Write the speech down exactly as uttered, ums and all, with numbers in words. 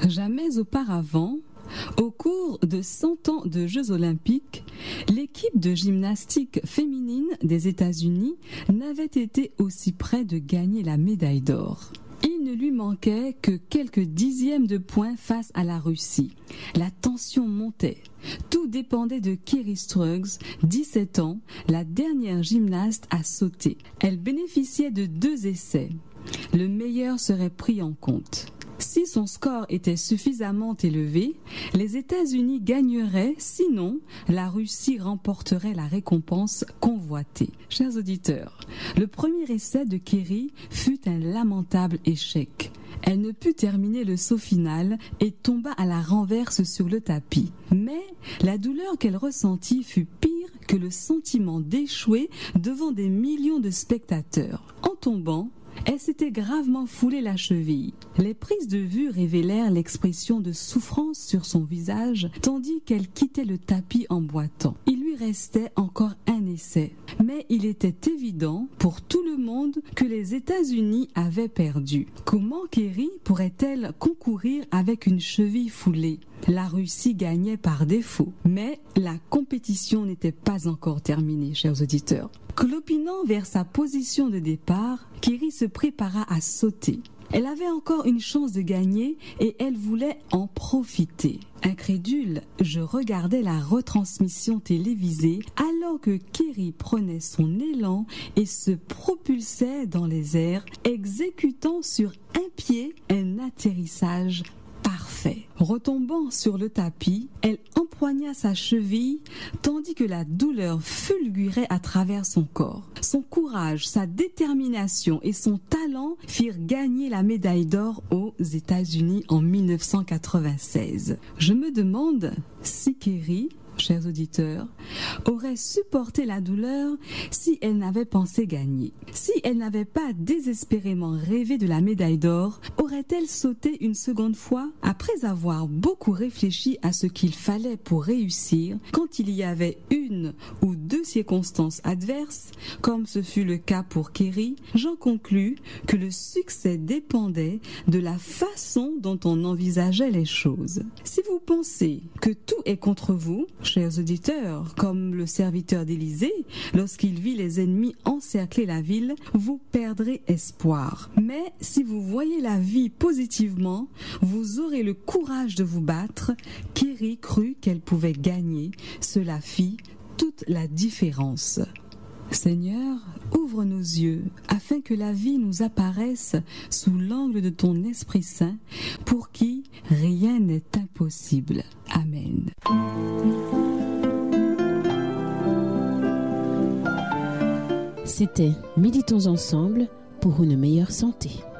Jamais auparavant, au cours de cent ans de Jeux olympiques, l'équipe de gymnastique féminine des États-Unis n'avait été aussi près de gagner la médaille d'or. Il ne lui manquait que quelques dixièmes de points face à la Russie. La tension montait. Tout dépendait de Kerri Strug, dix-sept ans, la dernière gymnaste à sauter. Elle bénéficiait de deux essais. Le meilleur serait pris en compte. Si son score était suffisamment élevé, les États-Unis gagneraient, sinon, la Russie remporterait la récompense convoitée. Chers auditeurs, le premier essai de Kerri fut un lamentable échec. Elle ne put terminer le saut final et tomba à la renverse sur le tapis. Mais la douleur qu'elle ressentit fut pire que le sentiment d'échouer devant des millions de spectateurs. En tombant, elle s'était gravement foulée la cheville. Les prises de vue révélèrent l'expression de souffrance sur son visage, tandis qu'elle quittait le tapis en boitant. Il lui restait encore un essai. Mais il était évident pour tout le monde que les États-Unis avaient perdu. Comment Kerri pourrait-elle concourir avec une cheville foulée ? La Russie gagnait par défaut. Mais la compétition n'était pas encore terminée, chers auditeurs. Clopinant vers sa position de départ, Kerri se prépara à sauter. Elle avait encore une chance de gagner et elle voulait en profiter. Incrédule, je regardais la retransmission télévisée alors que Kerri prenait son élan et se propulsait dans les airs, exécutant sur un pied un atterrissage parfait. Retombant sur le tapis, elle empoigna sa cheville tandis que la douleur fulgurait à travers son corps. Son courage, sa détermination et son talent firent gagner la médaille d'or aux États-Unis en mille neuf cent quatre-vingt-seize. Je me demande si Kerri, chers auditeurs, aurait supporté la douleur si elle n'avait pensé gagner. Si elle n'avait pas désespérément rêvé de la médaille d'or, aurait-elle sauté une seconde fois? Après avoir beaucoup réfléchi à ce qu'il fallait pour réussir, quand il y avait une ou deux circonstances adverses, comme ce fut le cas pour Kerri, j'en conclus que le succès dépendait de la façon dont on envisageait les choses. Si vous pensez que tout est contre vous, chers auditeurs, comme le serviteur d'Élysée, lorsqu'il vit les ennemis encercler la ville, vous perdrez espoir. Mais si vous voyez la vie positivement, vous aurez le courage de vous battre. Kerri crut qu'elle pouvait gagner. Cela fit toute la différence. Seigneur, ouvre nos yeux afin que la vie nous apparaisse sous l'angle de ton Esprit Saint, pour qui rien n'est impossible. Amen. C'était Méditons ensemble pour une meilleure santé.